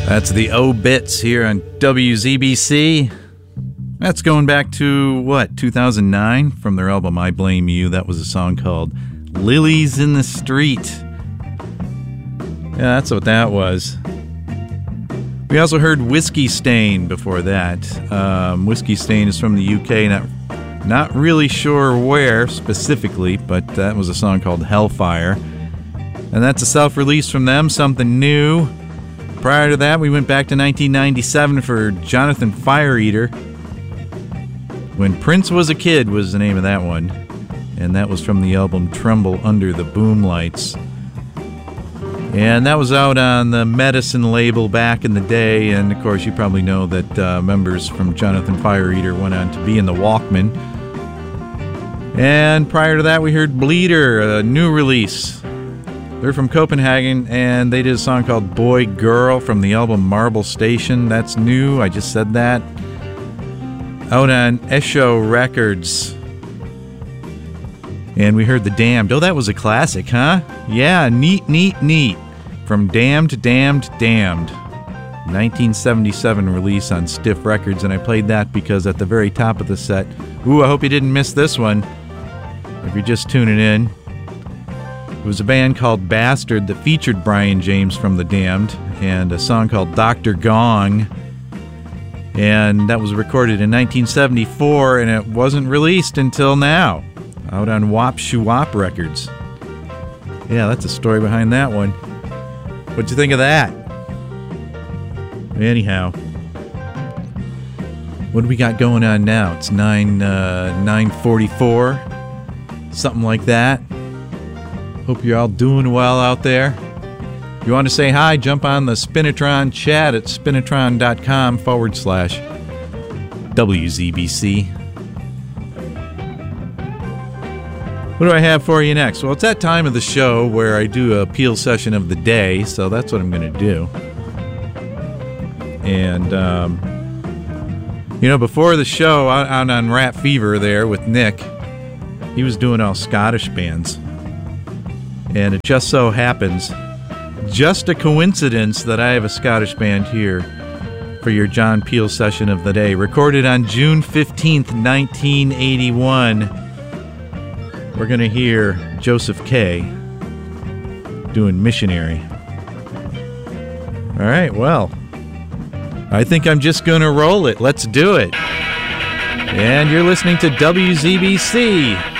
That's the O-Bits here on WZBC. That's going back to, 2009? From their album I Blame You. That was a song called Lilies in the Street. Yeah, that's what that was. We also heard Whiskey Stain before that. Whiskey Stain is from the UK, not really sure where specifically, but that was a song called Hellfire. And that's a self-release from them, something new. Prior to that, we went back to 1997 for Jonathan Fireeater. When Prince Was a Kid was the name of that one. And that was from the album Tremble Under the Boomlights. And that was out on the Medicine label back in the day. And, of course, you probably know that members from Jonathan Fireeater went on to be in the Walkmen. And prior to that, we heard Bleeder, a new release. They're from Copenhagen, and they did a song called Boy Girl from the album Marble Station. That's new, I just said that. Out on Esho Records. And we heard The Damned. Oh, that was a classic, huh? Yeah, neat. From Damned, Damned, Damned. 1977 release on Stiff Records, and I played that because at the very top of the set, I hope you didn't miss this one. If you're just tuning in, it was a band called Bastard that featured Brian James from The Damned and a song called Dr. Gong. And that was recorded in 1974, and it wasn't released until now, out on Wop Shoo Wop Records. Yeah, that's a story behind that one. What'd you think of that? Anyhow, what do we got going on now? It's 9:44, something like that. Hope you're all doing well out there. If you want to say hi, jump on the Spinitron chat at spinitron.com/WZBC. What do I have for you next? Well, it's that time of the show where I do a Peel session of the day, so that's what I'm going to do. And, before the show, out on Rat Fever there with Nick, he was doing all Scottish bands. And it just so happens, just a coincidence, that I have a Scottish band here for your John Peel session of the day. Recorded on June 15th, 1981. We're going to hear Joseph K. doing Missionary. All right, well, I think I'm just going to roll it. Let's do it. And you're listening to WZBC.